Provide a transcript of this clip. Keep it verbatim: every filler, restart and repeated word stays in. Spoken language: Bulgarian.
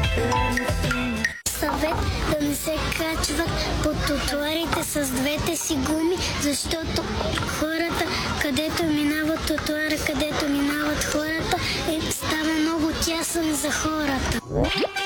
Съвет да не се качват по тротоарите с двете си гуми, защото хората, където минават тротоара, където минават хората, е, става много тясен за хората.